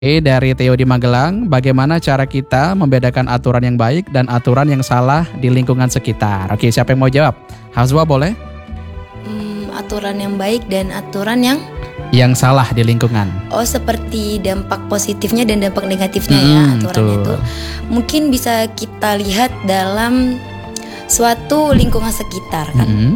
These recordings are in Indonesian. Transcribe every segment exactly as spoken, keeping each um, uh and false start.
Oke, dari Theo di Magelang, bagaimana cara kita membedakan aturan yang baik dan aturan yang salah di lingkungan sekitar? Oke, siapa yang mau jawab? Hazwa boleh? Hmm, aturan yang baik dan aturan yang yang salah di lingkungan. Oh, seperti dampak positifnya dan dampak negatifnya hmm, ya aturannya tuh. itu. Mungkin bisa kita lihat dalam suatu lingkungan sekitar kan. Hmm.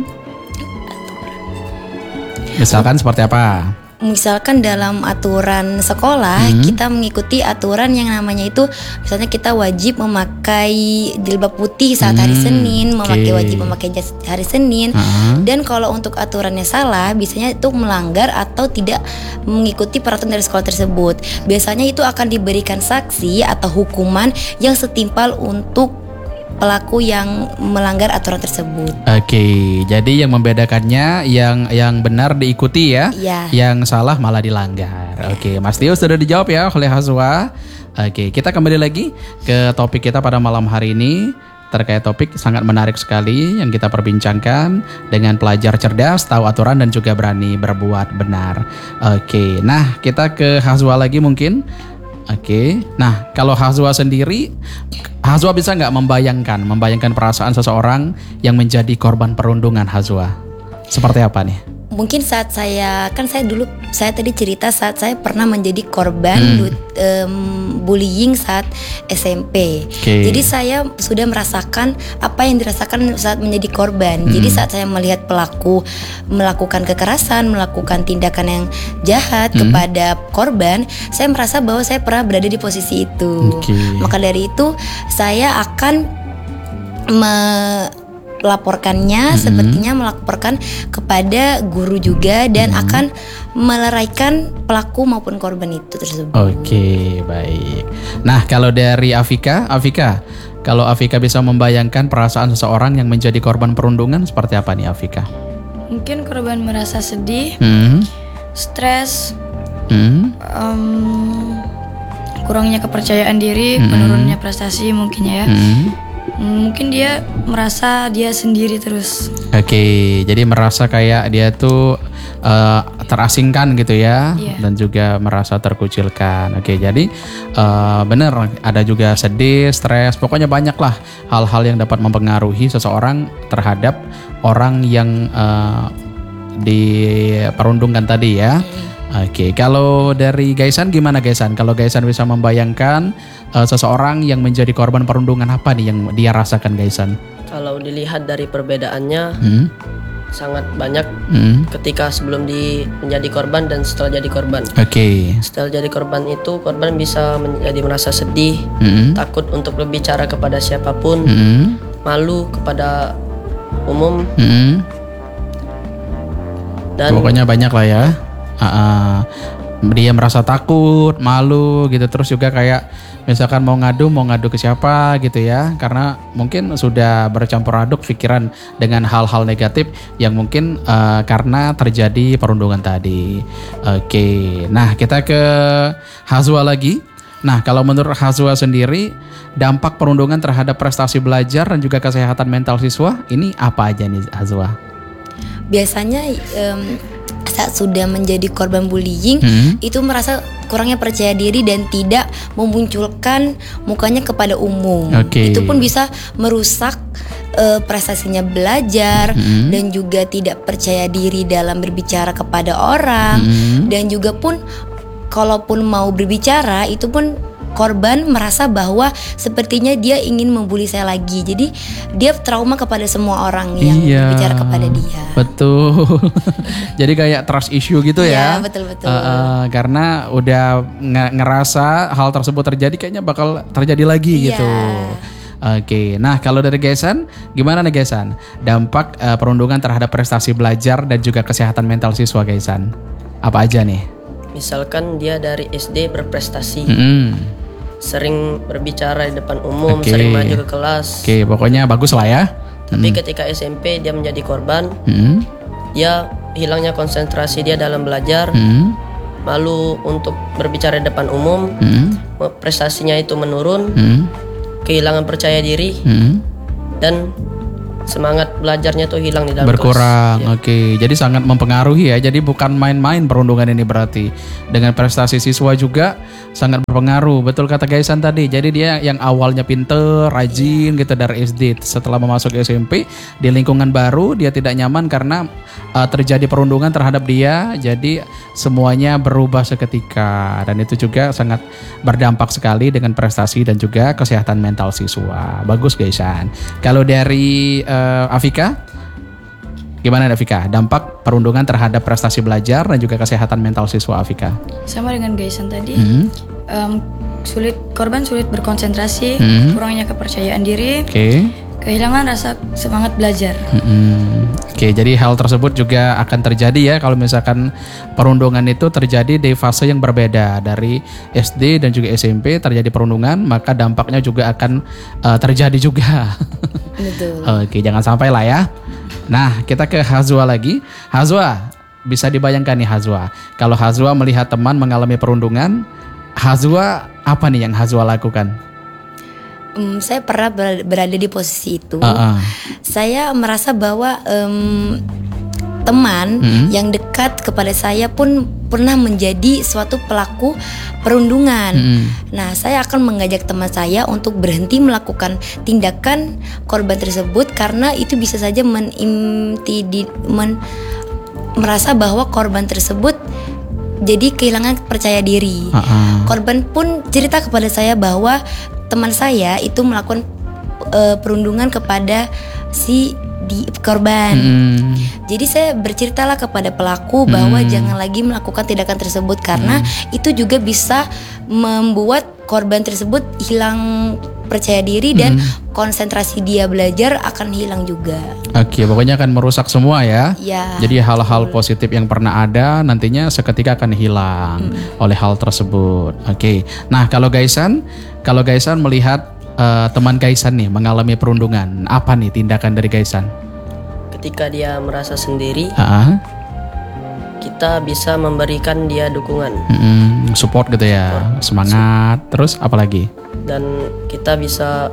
Misalkan seperti apa? Misalkan dalam aturan sekolah hmm. kita mengikuti aturan yang namanya itu, misalnya kita wajib memakai jilbab putih saat hari Senin, hmm, memakai okay. wajib memakai jas hari Senin. uh-huh. Dan kalau untuk aturannya salah, biasanya itu melanggar atau tidak mengikuti peraturan dari sekolah tersebut. Biasanya itu akan diberikan sanksi atau hukuman yang setimpal untuk pelaku yang melanggar aturan tersebut. Oke, jadi yang membedakannya yang yang benar diikuti ya, ya. Yang salah malah dilanggar. Oke, Mas Tio sudah dijawab ya oleh Hazwa. Oke, kita kembali lagi ke topik kita pada malam hari ini. Terkait topik sangat menarik sekali yang kita perbincangkan dengan pelajar cerdas, tahu aturan dan juga berani berbuat benar. Oke, nah kita ke Hazwa lagi mungkin. Oke, nah kalau Hazwa sendiri, Hazwa bisa nggak membayangkan, membayangkan perasaan seseorang yang menjadi korban perundungan Hazwa? Seperti apa nih? Mungkin saat saya, kan saya dulu, saya tadi cerita saat saya pernah menjadi korban hmm. du, um, bullying saat S M P. Okay. Jadi saya sudah merasakan apa yang dirasakan saat menjadi korban. Hmm. Jadi saat saya melihat pelaku melakukan kekerasan, melakukan tindakan yang jahat hmm. kepada korban, saya merasa bahwa saya pernah berada di posisi itu. Okay. Maka dari itu saya akan me melaporkannya, mm-hmm. sepertinya melaporkan kepada guru juga dan mm-hmm. akan meleraikan pelaku maupun korban itu tersebut. Oke, baik. Nah, kalau dari Afika, Afika, kalau Afika bisa membayangkan perasaan seseorang yang menjadi korban perundungan seperti apa nih Afika? Mungkin korban merasa sedih, mm-hmm. stres, mm-hmm. um, kurangnya kepercayaan diri, mm-hmm. menurunnya prestasi mungkin ya. Mm-hmm. Mungkin dia merasa dia sendiri terus. Oke, jadi merasa kayak dia tuh uh, terasingkan gitu ya, yeah. dan juga merasa terkucilkan. Oke, jadi uh, benar ada juga sedih, stres, pokoknya banyak lah hal-hal yang dapat mempengaruhi seseorang terhadap orang yang uh, diperundungkan tadi ya. Oke, kalau dari Gaisan gimana Gaisan? Kalau Gaisan bisa membayangkan uh, seseorang yang menjadi korban perundungan, apa nih yang dia rasakan Gaisan? Kalau dilihat dari perbedaannya hmm? sangat banyak hmm? ketika sebelum di menjadi korban dan setelah jadi korban. Oke. Okay. Setelah jadi korban itu korban bisa menjadi merasa sedih, hmm? takut untuk berbicara kepada siapapun, hmm? malu kepada umum, hmm? dan pokoknya banyak lah ya. Uh, dia merasa takut, malu gitu, terus juga kayak misalkan mau ngadu, mau ngadu ke siapa gitu ya, karena mungkin sudah bercampur aduk pikiran dengan hal-hal negatif yang mungkin uh, karena terjadi perundungan tadi. Oke, nah kita ke Hazwa lagi. Nah, kalau menurut Hazwa sendiri, dampak perundungan terhadap prestasi belajar dan juga kesehatan mental siswa ini apa aja nih Hazwa? Biasanya um, saat sudah menjadi korban bullying, hmm. itu merasa kurangnya percaya diri dan tidak memunculkan mukanya kepada umum. Okay. Itu pun bisa merusak uh, prestasinya belajar, hmm. dan juga tidak percaya diri dalam berbicara kepada orang, hmm. dan juga pun kalaupun mau berbicara itu pun korban merasa bahwa sepertinya dia ingin membuli saya lagi. Jadi dia trauma kepada semua orang yang iya, berbicara kepada dia. Betul. Jadi kayak trust issue gitu ya. Iya, betul-betul. Uh, uh, karena udah nge- ngerasa hal tersebut terjadi kayaknya bakal terjadi lagi iya. gitu. Oke, okay. Nah kalau dari Gaisan, gimana nih Gaisan? Dampak uh, perundungan terhadap prestasi belajar dan juga kesehatan mental siswa Gaisan. Apa aja nih? Misalkan dia dari S D berprestasi. Mm-hmm. Sering berbicara di depan umum, okay. sering maju ke kelas. Oke, okay, pokoknya bagus lah ya. Tapi hmm. ketika S M P dia menjadi korban, hmm. dia hilangnya konsentrasi dia dalam belajar, hmm. malu untuk berbicara di depan umum, hmm. prestasinya itu menurun, hmm. kehilangan percaya diri, hmm. dan semangat belajarnya tuh hilang di dalam Berkurang. kelas. Ya. Oke, jadi sangat mempengaruhi ya. Jadi bukan main-main perundungan ini berarti. Dengan prestasi siswa juga sangat berpengaruh. Betul kata Gaisan tadi. Jadi dia yang awalnya pinter, rajin gitu dari S D, setelah memasuki S M P di lingkungan baru dia tidak nyaman karena uh, terjadi perundungan terhadap dia. Jadi semuanya berubah seketika dan itu juga sangat berdampak sekali dengan prestasi dan juga kesehatan mental siswa. Bagus Gaisan. Kalau dari uh, Afika, gimana Afika? Dampak perundungan terhadap prestasi belajar dan juga kesehatan mental siswa Afika? Sama dengan Gaisan tadi, Hmm. em, sulit korban sulit berkonsentrasi, Hmm. kurangnya kepercayaan diri, Oke. kehilangan rasa semangat belajar. Mm-mm. Oke, jadi hal tersebut juga akan terjadi ya kalau misalkan perundungan itu terjadi di fase yang berbeda dari S D dan juga S M P terjadi perundungan, maka dampaknya juga akan uh, terjadi juga. Betul. Oke, jangan sampai lah ya. Nah, kita ke Hazwa lagi. Hazwa, bisa dibayangkan nih Hazwa, kalau Hazwa melihat teman mengalami perundungan, Hazwa apa nih yang Hazwa lakukan? Hmm, saya pernah ber- berada di posisi itu. Uh-uh. Saya merasa bahwa em, teman Mm-hmm. yang dekat kepada saya pun pernah menjadi suatu pelaku perundungan. Mm-hmm. Nah, saya akan mengajak teman saya untuk berhenti melakukan tindakan korban tersebut karena itu bisa saja menintidi, men, merasa bahwa korban tersebut jadi kehilangan percaya diri. Uh-uh. Korban pun cerita kepada saya bahwa teman saya itu melakukan uh, perundungan kepada si di korban. Mm. Jadi saya berceritalah kepada pelaku bahwa Hmm. jangan lagi melakukan tindakan tersebut karena itu juga bisa membuat korban tersebut hilang percaya diri dan konsentrasi dia belajar akan hilang juga. Oke, pokoknya akan merusak semua ya. Ya. Jadi hal-hal positif yang pernah ada nantinya seketika akan hilang oleh hal tersebut. Oke. Nah, kalau Gaisan, kalau Gaisan melihat uh, teman Gaisan nih mengalami perundungan, apa nih tindakan dari Gaisan? Ketika dia merasa sendiri, Ah, kita bisa memberikan dia dukungan mm-mm, support gitu ya, semangat. Terus apa lagi? dan kita bisa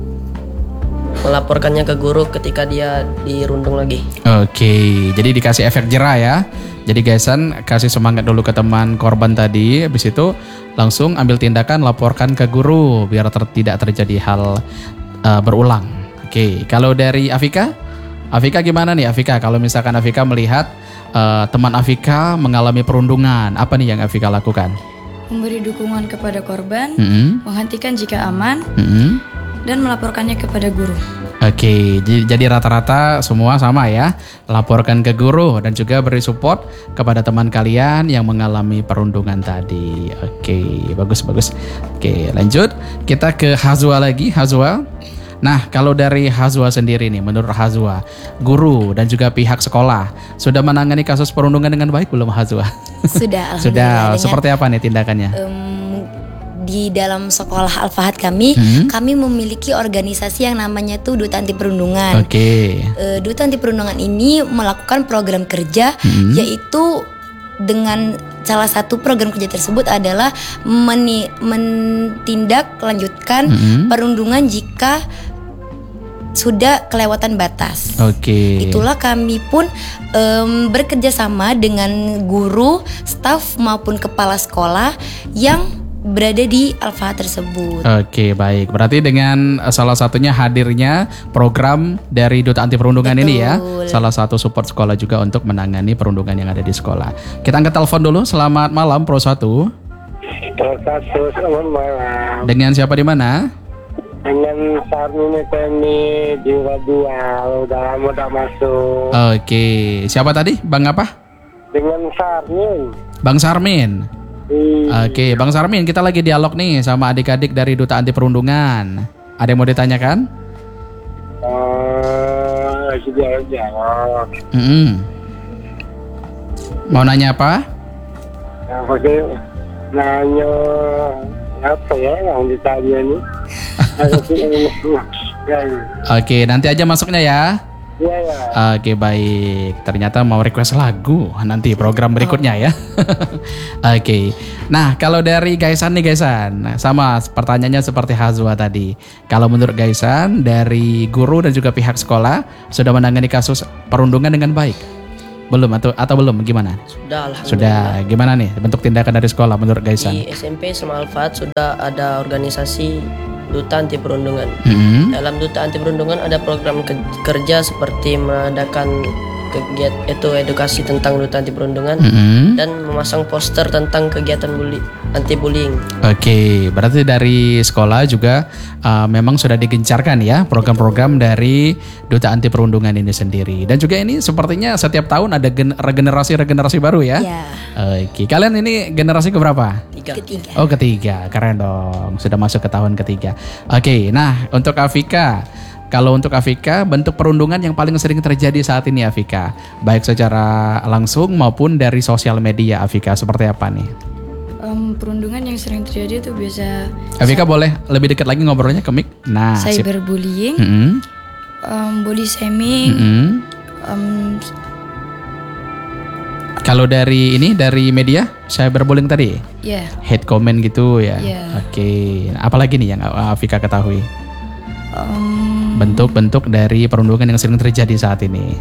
melaporkannya ke guru ketika dia dirundung lagi. Oke, jadi dikasih efek jerah ya. Jadi Gaisan kasih semangat dulu ke teman korban tadi, habis itu langsung ambil tindakan laporkan ke guru biar ter- tidak terjadi hal uh, berulang. Oke, kalau dari Afika, Afika gimana nih Afika? Kalau misalkan Afika melihat uh, teman Afika mengalami perundungan, apa nih yang Afika lakukan? Memberi dukungan kepada korban, Mm-mm, menghentikan jika aman, mm-mm. dan melaporkannya kepada guru. Oke, jadi, jadi rata-rata semua sama ya. Laporkan ke guru dan juga beri support kepada teman kalian yang mengalami perundungan tadi. Oke, bagus-bagus. Oke, lanjut. Kita ke Hazwa lagi, Hazwa. Nah, kalau dari Hazwa sendiri nih, menurut Hazwa, guru dan juga pihak sekolah sudah menangani kasus perundungan dengan baik belum Hazwa? Sudah. Sudah. alhamdulillah. Dengan, Seperti apa nih tindakannya? em, di dalam sekolah Al-Fahad kami, Hmm. kami memiliki organisasi yang namanya tuh Duta Anti Perundungan. Oke. Eh, Duta Anti Perundungan ini melakukan program kerja Hmm. yaitu dengan salah satu program kerja tersebut adalah meni- menindaklanjutkan Hmm. perundungan jika sudah kelewatan batas. Oke. Itulah kami pun em, bekerja sama dengan guru, staf maupun kepala sekolah yang berada di Al-Fahad tersebut. Oke, baik. Berarti dengan uh, salah satunya hadirnya program dari Duta Anti Perundungan ini ya, Betul. salah satu support sekolah juga untuk menangani perundungan yang ada di sekolah. Kita angkat telepon dulu. Selamat malam Pro satu. Pro satu, selamat malam. Dengan siapa di mana? Dengan Sarmin Temi Jiwa dua, udah lama udah masuk. Oke, siapa tadi? Bang apa? Dengan Sarmin. Bang Sarmin. Iya. Oke, Bang Sarmin, kita lagi dialog nih sama adik-adik dari Duta Anti Perundungan. Ada yang mau ditanyakan? Oh, lagi jawab. Mm-mm. Mau nanya apa? Yang pakai nanya apa ya yang ditanya nih? Ada sih yang- ya, Oke, nanti aja masuknya ya. Iya ya. Oke baik, ternyata mau request lagu nanti program berikutnya ya. Oke, nah kalau dari Gaisan nih Gaisan, nah, sama pertanyaannya seperti Hazwa tadi. Kalau menurut Gaisan dari guru dan juga pihak sekolah sudah menangani kasus perundungan dengan baik? Belum atau atau belum gimana? Sudah, alhamdulillah. Sudah, gimana nih bentuk tindakan dari sekolah menurut Gaisan? Di S M P Islam Al-Fahad sudah ada organisasi Duta Anti Perundungan. Mm-hmm. Dalam Duta Anti Perundungan ada program ke- kerja seperti mengadakan kegiatan itu edukasi tentang Duta Anti Perundungan Mm-hmm. dan memasang poster tentang kegiatan bully, anti bullying. Oke, berarti dari sekolah juga uh, memang sudah digencarkan ya program-program dari Duta Anti Perundungan ini sendiri. Dan juga ini sepertinya setiap tahun ada gen- regenerasi-regenerasi baru ya. Ya. Oke, kalian ini generasi keberapa? Tiga. Ketiga. Oh ketiga, keren dong. Sudah masuk ke tahun ketiga. Oke, nah untuk Afika, kalau untuk Afika bentuk perundungan yang paling sering terjadi saat ini Afika, baik secara langsung maupun dari sosial media Afika, seperti apa nih? Em, perundungan yang sering terjadi itu biasa Afika boleh lebih dekat lagi ngobrolnya ke mic. Nah, sip. cyberbullying, Mm-mm. em, body shaming, Mm-mm. em, Kalau dari ini dari media cyberbullying tadi, ya hate comment gitu ya. Iya. Oke, apalagi nih yang Afika ketahui? em, Bentuk-bentuk dari perundungan yang sering terjadi saat ini.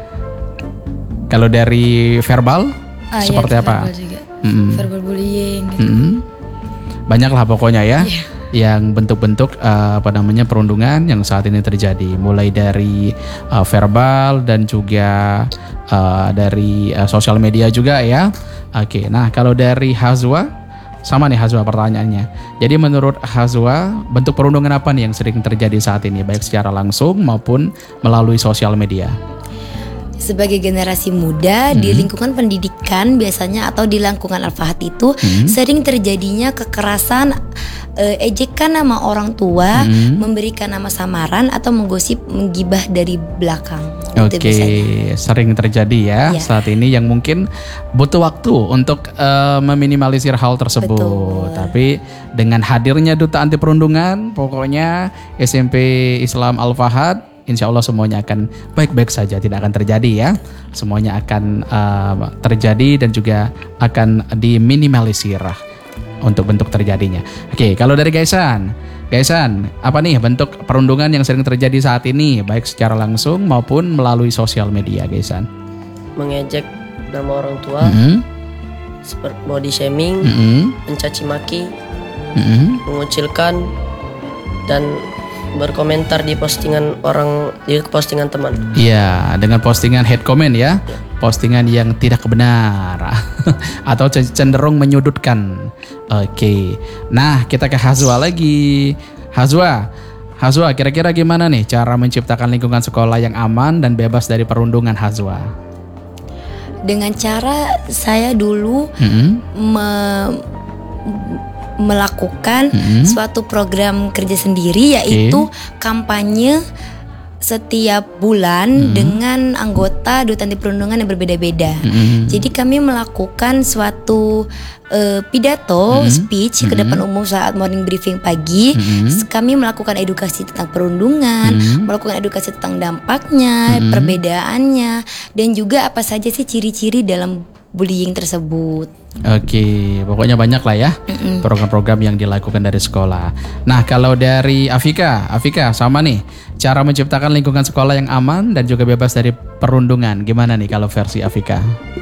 Kalau dari verbal ah, ya, seperti apa? verbal juga. Mm-mm. Verbal bullying gitu. Mm-mm. Banyak lah pokoknya ya, yang bentuk-bentuk uh, apa namanya perundungan yang saat ini terjadi, mulai dari uh, verbal dan juga uh, dari uh, sosial media juga ya. Oke, nah kalau dari Hazwa, sama nih Hazwa pertanyaannya. Jadi menurut Hazwa, bentuk perundungan apa nih yang sering terjadi saat ini, baik secara langsung maupun melalui sosial media? Sebagai generasi muda di lingkungan pendidikan biasanya atau di lingkungan Al-Fahad itu sering terjadinya kekerasan, eh, ejekan nama orang tua, memberikan nama samaran atau menggosip, menggibah dari belakang. Itu Oke, biasanya. sering terjadi ya Ya. saat ini yang mungkin butuh waktu untuk eh, meminimalisir hal tersebut. Betul. Tapi dengan hadirnya Duta Anti Perundungan, pokoknya S M P Islam Al-Fahad insya Allah semuanya akan baik-baik saja, tidak akan terjadi ya. Semuanya akan uh, terjadi dan juga akan diminimalisir untuk bentuk terjadinya. Oke, kalau dari Gaisan, Gaisan, apa nih bentuk perundungan yang sering terjadi saat ini, baik secara langsung maupun melalui sosial media, Gaisan? Mengejek nama orang tua, Mhm, seperti body shaming, mhm, mencaci maki, mhm. mengucilkan, dan berkomentar di postingan orang, di postingan teman. Iya, dengan postingan hate comment ya, postingan yang tidak benar atau cenderung menyudutkan. Oke, nah kita ke Hazwa lagi. Hazwa, Hazwa, kira-kira gimana nih cara menciptakan lingkungan sekolah yang aman dan bebas dari perundungan Hazwa? Dengan cara saya dulu Mhm, me- melakukan Mhm. suatu program kerja sendiri, yaitu kampanye setiap bulan dengan anggota Duta Anti Perundungan yang berbeda-beda. mhm. Jadi kami melakukan suatu eh, pidato, speech ke depan umum saat morning briefing pagi. Mhm. Kami melakukan edukasi tentang perundungan, Mhm. melakukan edukasi tentang dampaknya, perbedaannya, dan juga apa saja sih ciri-ciri dalam bullying tersebut. Oke, pokoknya banyak lah ya program-program yang dilakukan dari sekolah. Nah, kalau dari Afika, Afika sama nih, cara menciptakan lingkungan sekolah yang aman dan juga bebas dari perundungan. Gimana nih kalau versi Afika?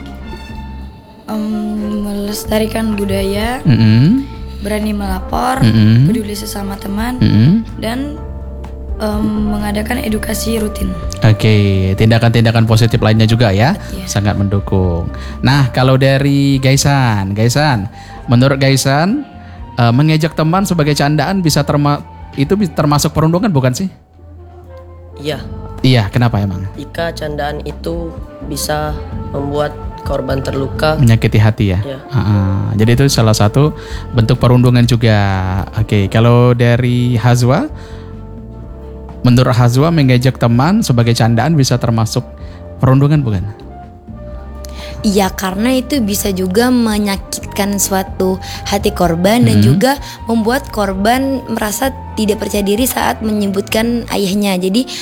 Em, melestarikan budaya, Mm-mm, berani melapor, Mm-mm. peduli sesama teman, mm-mm. dan em, mengadakan edukasi rutin. Oke, tindakan-tindakan positif lainnya juga ya, sangat mendukung. Nah, kalau dari Gaisan, Gaisan, menurut Gaisan, eh, mengejek teman sebagai candaan bisa terma itu bi- termasuk perundungan bukan sih? Iya, Iya, kenapa emang? jika candaan itu bisa membuat korban terluka. Menyakiti hati ya. Ya. Ah, jadi itu salah satu bentuk perundungan juga. Oke, kalau dari Hazwa, menurut Hazwa mengejek teman sebagai candaan bisa termasuk perundungan bukan? Iya, karena itu bisa juga menyakitkan suatu hati korban dan juga membuat korban merasa tidak percaya diri saat menyebutkan ayahnya. Jadi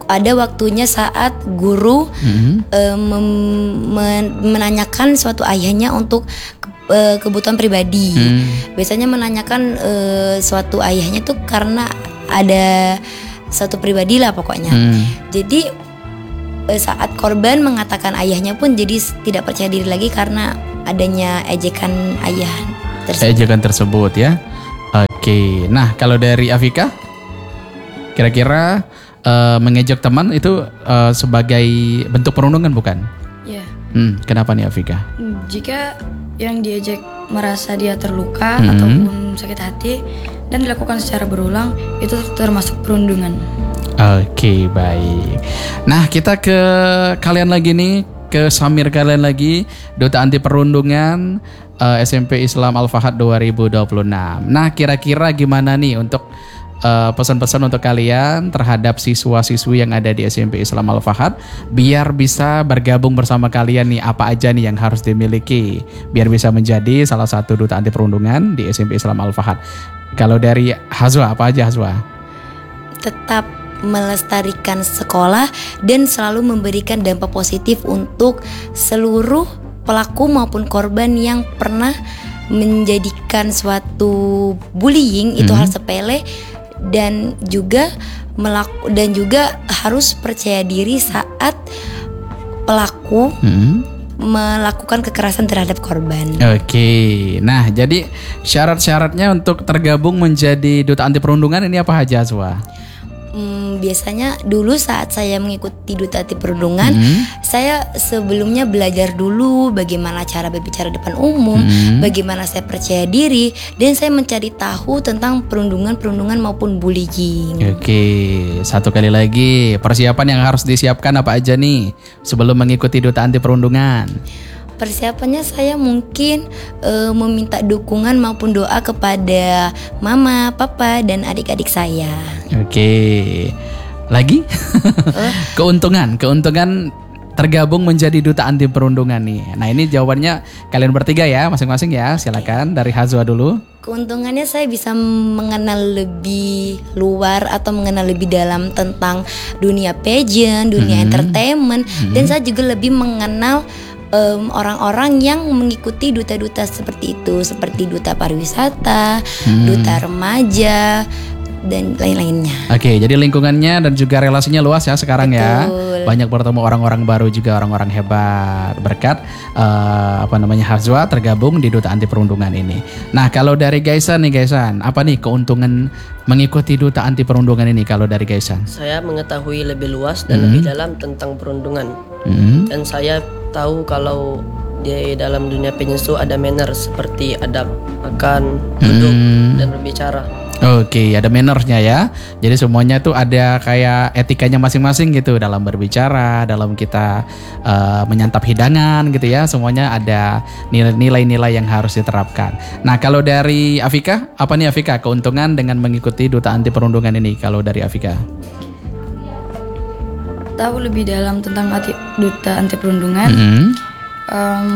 ada waktunya saat guru Mm-hmm. eh, mem- men- menanyakan suatu ayahnya untuk ke- eh, kebutuhan pribadi. Mm. Biasanya menanyakan eh, suatu ayahnya tuh karena ada suatu pribadi lah pokoknya. Mm. Jadi eh, saat korban mengatakan ayahnya pun jadi s- tidak percaya diri lagi karena adanya ejekan ayah tersebut. Ejekan tersebut ya. Oke, nah kalau dari Afika, kira-kira eh, mengejek teman itu eh, sebagai bentuk perundungan bukan? Ya, Hmm, kenapa nih Afika? jika yang diejek merasa dia terluka Mhm. ataupun sakit hati dan dilakukan secara berulang, itu termasuk perundungan. Oke, baik. Nah, kita ke kalian lagi nih, ke Samir kalian lagi, Duta Anti Perundungan eh, S M P Islam Al-Fahad dua ribu dua puluh enam. Nah, kira-kira gimana nih untuk eh, pesan-pesan untuk kalian terhadap siswa-siswi yang ada di S M P Islam Al-Fahad biar bisa bergabung bersama kalian nih, apa aja nih yang harus dimiliki biar bisa menjadi salah satu Duta Anti Perundungan di S M P Islam Al-Fahad. Kalau dari Hazwa, apa aja Hazwa? Tetap melestarikan sekolah dan selalu memberikan dampak positif untuk seluruh pelaku maupun korban yang pernah menjadikan suatu bullying itu Mhm. hal sepele, dan juga melaku dan juga harus percaya diri saat pelaku Hmm. melakukan kekerasan terhadap korban. Oke, nah jadi syarat-syaratnya untuk tergabung menjadi Duta Anti Perundungan ini apa aja Hazwa? Hmm, biasanya dulu saat saya mengikuti Duta Anti Perundungan, Mhm. saya sebelumnya belajar dulu bagaimana cara berbicara depan umum, Mhm. bagaimana saya percaya diri, dan saya mencari tahu tentang perundungan-perundungan maupun bullying. Oke, satu kali lagi persiapan yang harus disiapkan apa aja nih sebelum mengikuti Duta Anti Perundungan? Persiapannya saya mungkin eh, meminta dukungan maupun doa kepada mama, papa, dan adik-adik saya. Oke, lagi keuntungan, keuntungan tergabung menjadi Duta Anti Perundungan nih. Nah ini jawabannya kalian bertiga ya, masing-masing ya. Silakan dari Hazwa dulu. Keuntungannya saya bisa mengenal lebih luar atau mengenal lebih dalam tentang dunia pageant, dunia Mhm. entertainment, dan saya juga lebih mengenal em, orang-orang yang mengikuti duta-duta seperti itu, seperti duta pariwisata, Hmm. duta remaja, dan lain-lainnya. Oke, jadi lingkungannya dan juga relasinya luas ya sekarang ya. Betul. Banyak bertemu orang-orang baru juga, orang-orang hebat berkat eh, apa namanya Hazwa tergabung di Duta Anti Perundungan ini. Nah, kalau dari Gaisan nih Gaisan, apa nih keuntungan mengikuti Duta Anti Perundungan ini kalau dari Gaisan? Saya mengetahui lebih luas dan Mhm. lebih dalam tentang perundungan. Hmm. Dan saya tahu kalau di dalam dunia penyes itu ada manner seperti adab makan, duduk, Hmm. dan berbicara. Oke, ada mannersnya ya. Jadi semuanya tuh ada kayak etikanya masing-masing gitu dalam berbicara, dalam kita eh, menyantap hidangan gitu ya. Semuanya ada nilai-nilai yang harus diterapkan. Nah, kalau dari Afika, apa nih Afika keuntungan dengan mengikuti Duta Anti Perundungan ini kalau dari Afika? Tahu lebih dalam tentang anti, Duta Anti Perundungan. Mm-hmm. Em,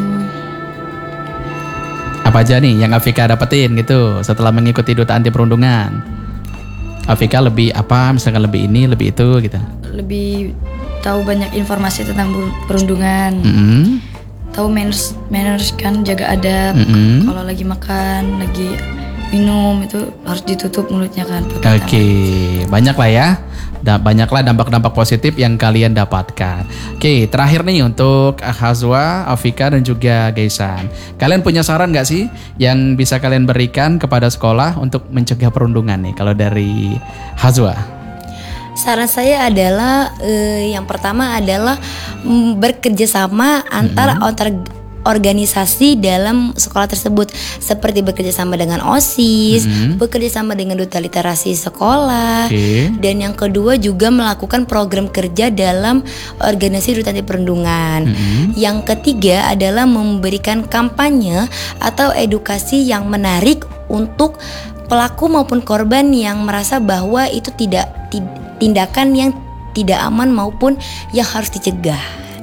Apa aja nih yang Afika dapetin gitu setelah mengikuti Duta Anti Perundungan? Afika lebih apa, misalkan lebih ini, lebih itu gitu. lebih tahu banyak informasi tentang per- perundungan. Mm-hmm. Tahu manners, manners kan, jaga adab. Mm-mm. Kalau lagi makan, lagi minum itu harus ditutup mulutnya kan. pakai tangan. Oke, banyak lah ya. Da- banyaklah dampak-dampak positif yang kalian dapatkan. Oke, terakhir nih untuk Hazwa, Afika, dan juga Gaisan. Kalian punya saran nggak sih yang bisa kalian berikan kepada sekolah untuk mencegah perundungan nih? Kalau dari Hazwa. Saran saya adalah eh, yang pertama adalah mm, bekerja sama antar antar organisasi dalam sekolah tersebut, seperti bekerja sama dengan OSIS, Mhm. bekerja sama dengan duta literasi sekolah, Oke. dan yang kedua juga melakukan program kerja dalam organisasi duta anti perundungan. Mhm. Yang ketiga adalah memberikan kampanye atau edukasi yang menarik untuk pelaku maupun korban yang merasa bahwa itu tidak ti- tindakan yang tidak aman maupun yang harus dicegah.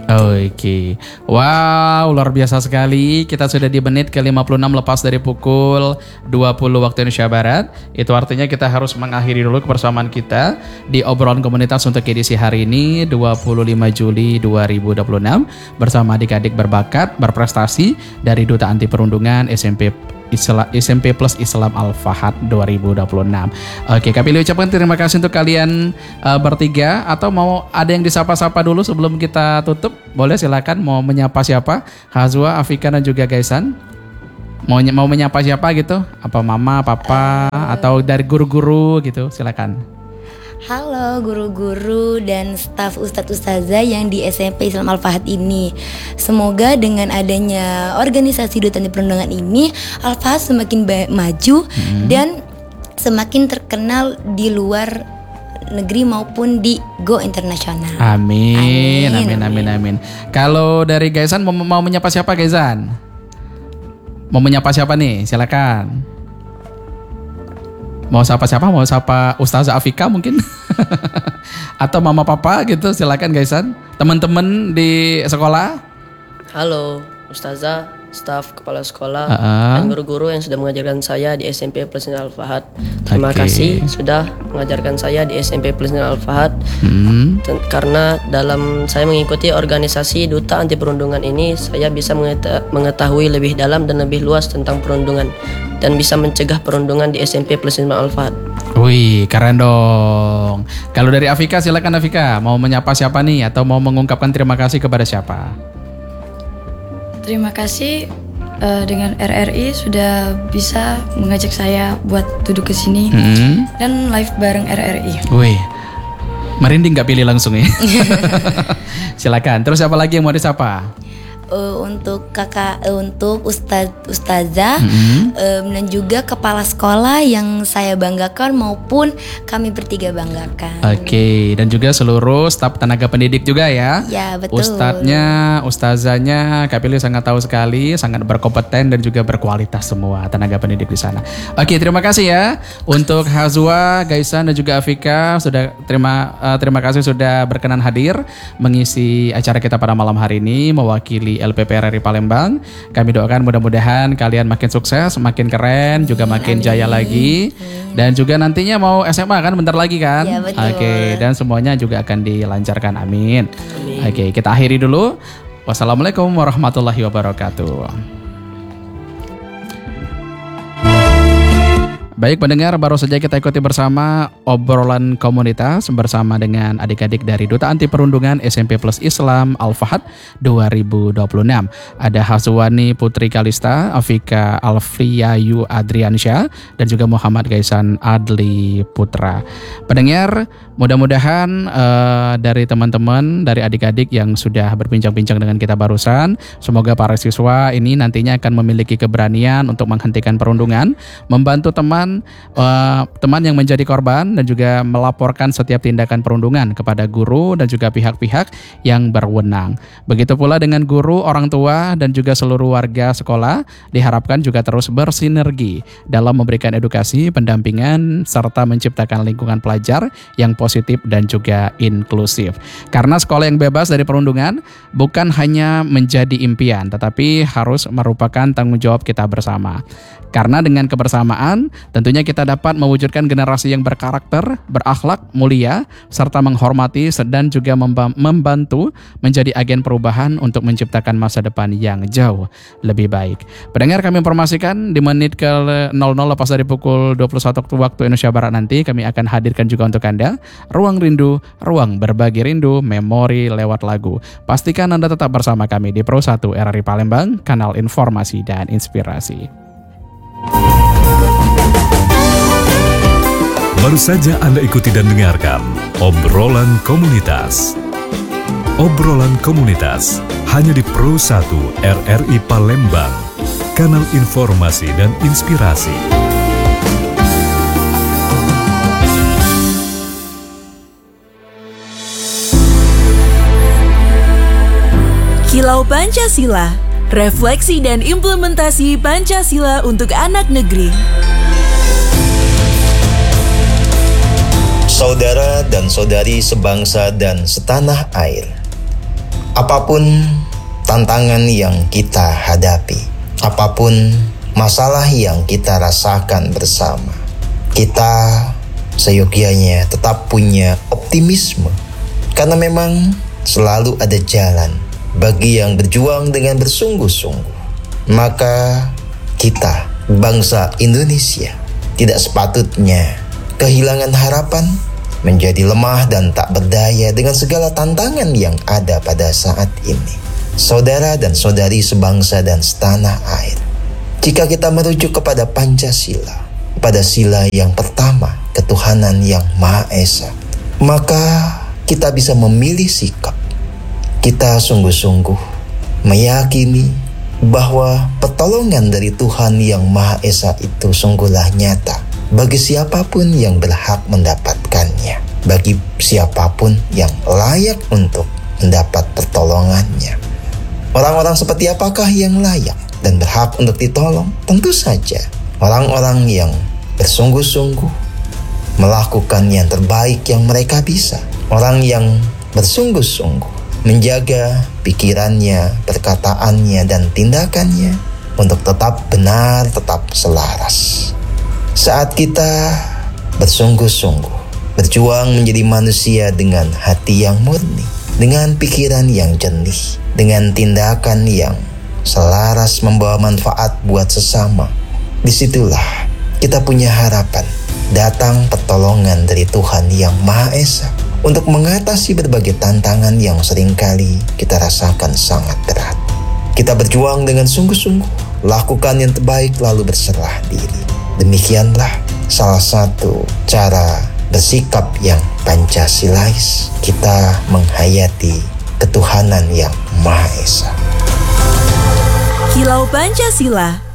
Oke, wow, luar biasa sekali. Kita sudah di menit ke lima puluh enam lepas dari pukul dua puluh waktu Indonesia Barat. Itu artinya kita harus mengakhiri dulu kebersamaan kita di obrolan komunitas untuk edisi hari ini dua puluh lima Juli dua ribu dua puluh enam bersama adik-adik berbakat, berprestasi dari Duta Anti Perundungan S M P Islam, S M P Plus Islam Al-Fahad dua ribu dua puluh enam. Oke, kami ucapkan terima kasih untuk kalian uh, bertiga. Atau mau ada yang disapa-sapa dulu sebelum kita tutup? Boleh, silakan. Mau menyapa siapa? Hazwa, Afika dan juga Gaisan. Mau mau menyapa siapa gitu? Apa mama, papa, uh, atau dari guru-guru gitu? Silakan. Halo guru-guru dan staf ustadz-ustazah yang di S M P Islam Al-Fahad ini. Semoga dengan adanya organisasi Duta Anti Perundungan ini, Al-Fahad semakin ba- maju hmm. dan semakin terkenal di luar negeri maupun di go internasional. Amin, amin, amin, amin, amin. Kalau dari Gaisan mau, mau menyapa siapa Gaisan? Mau menyapa siapa nih? Silakan. Mau sapa siapa? Mau sapa Ustazah Afika mungkin? Atau mama papa gitu, silakan Gaisan. Teman-teman di sekolah. Halo Ustazah, staf kepala sekolah, uh-uh. dan guru-guru yang sudah mengajarkan saya di S M P Plus Al-Fahad. Terima okay. kasih sudah mengajarkan saya di S M P Plus Al-Fahad. Hmm. Karena dalam saya mengikuti organisasi Duta Anti Perundungan ini, saya bisa mengetahui lebih dalam dan lebih luas tentang perundungan dan bisa mencegah perundungan di S M P Plus Al-Fahad. Wih, keren dong. Kalau dari Afika, silakan Afika. Mau menyapa siapa nih atau mau mengungkapkan terima kasih kepada siapa? Terima kasih uh, dengan R R I sudah bisa mengajak saya buat duduk ke sini hmm. dan live bareng R R I. Wih, merinding gak pilih langsung ya? Silakan. Terus siapa lagi yang mau disapa? Uh, untuk kakak, uh, untuk ustadz ustazah mm-hmm. um, dan juga kepala sekolah yang saya banggakan maupun kami bertiga banggakan. Oke, okay. Dan juga seluruh staf tenaga pendidik juga ya. Ya, betul. Ustadznya, ustazahnya, Kak Pilih sangat tahu sekali, sangat berkompeten dan juga berkualitas semua tenaga pendidik di sana. Oke, okay, terima kasih ya untuk Hazwa, Gaisan dan juga Afika sudah terima uh, terima kasih sudah berkenan hadir mengisi acara kita pada malam hari ini mewakili L P P R R I Palembang. Kami doakan mudah-mudahan kalian makin sukses, makin keren, juga makin jaya lagi. Dan juga nantinya mau S M A kan bentar lagi kan? Ya, betul. Oke, dan semuanya juga akan dilancarkan. Amin. Amin. Oke, kita akhiri dulu. Wassalamualaikum warahmatullahi wabarakatuh. Baik pendengar, baru saja kita ikuti bersama obrolan komunitas bersama dengan adik-adik dari Duta Anti Perundungan S M P Plus Islam Al-Fahad dua ribu dua puluh enam. Ada Hazwani Putri Kalista, Afika Alfriyayu Adriansyah, dan juga Muhammad Gaisan Adli Putra. Pendengar, mudah-mudahan uh, dari teman-teman, dari adik-adik yang sudah berbincang-bincang dengan kita barusan, semoga para siswa ini nantinya akan memiliki keberanian untuk menghentikan perundungan, membantu teman Uh, teman yang menjadi korban dan juga melaporkan setiap tindakan perundungan kepada guru dan juga pihak-pihak yang berwenang. Begitu pula dengan guru, orang tua dan juga seluruh warga sekolah diharapkan juga terus bersinergi dalam memberikan edukasi, pendampingan serta menciptakan lingkungan pelajar yang positif dan juga inklusif. Karena sekolah yang bebas dari perundungan bukan hanya menjadi impian tetapi harus merupakan tanggung jawab kita bersama. Karena dengan kebersamaan tentunya kita dapat mewujudkan generasi yang berkarakter, berakhlak, mulia, serta menghormati dan juga membantu menjadi agen perubahan untuk menciptakan masa depan yang jauh lebih baik. Pendengar, kami informasikan di menit ke nol nol lepas dari pukul dua puluh satu waktu Indonesia Barat nanti kami akan hadirkan juga untuk Anda Ruang Rindu, ruang berbagi rindu, memori lewat lagu. Pastikan Anda tetap bersama kami di Pro satu R R I Palembang, kanal informasi dan inspirasi. Baru saja Anda ikuti dan dengarkan obrolan komunitas. Obrolan komunitas hanya di Pro satu R R I Palembang, kanal informasi dan inspirasi. Kilau Pancasila, refleksi dan implementasi Pancasila untuk anak negeri. Saudara dan saudari sebangsa dan setanah air, Apapun tantangan yang kita hadapi, apapun masalah yang kita rasakan bersama, kita seyogyanya tetap punya optimisme, karena memang selalu ada jalan bagi yang berjuang dengan bersungguh-sungguh. Maka kita, bangsa Indonesia, tidak sepatutnya kehilangan harapan, menjadi lemah dan tak berdaya dengan segala tantangan yang ada pada saat ini. Saudara dan saudari sebangsa dan setanah air, jika kita merujuk kepada Pancasila, pada sila yang pertama, ketuhanan yang Maha Esa, maka kita bisa memilih sikap. Kita sungguh-sungguh meyakini bahwa pertolongan dari Tuhan yang Maha Esa itu sungguhlah nyata bagi siapapun yang berhak mendapatkannya, bagi siapapun yang layak untuk mendapat pertolongannya. Orang-orang seperti apakah yang layak dan berhak untuk ditolong? Tentu saja orang-orang yang bersungguh-sungguh melakukan yang terbaik yang mereka bisa. Orang yang bersungguh-sungguh menjaga pikirannya, perkataannya, dan tindakannya untuk tetap benar, tetap selaras. Saat kita bersungguh-sungguh berjuang menjadi manusia dengan hati yang murni, dengan pikiran yang jernih, dengan tindakan yang selaras membawa manfaat buat sesama, disitulah kita punya harapan datang pertolongan dari Tuhan yang Maha Esa untuk mengatasi berbagai tantangan yang seringkali kita rasakan sangat berat. Kita berjuang dengan sungguh-sungguh, lakukan yang terbaik lalu berserah diri. Demikianlah salah satu cara bersikap yang Pancasilais, kita menghayati ketuhanan yang Maha Esa. Kilau Pancasila,